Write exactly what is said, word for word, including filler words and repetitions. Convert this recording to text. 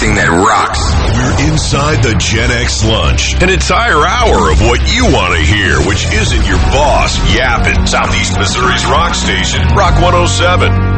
everything that rocks. We're inside the Gen X lunch, an entire hour of what you want to hear, which isn't your boss yapping. Southeast Missouri's rock station, Rock one oh seven.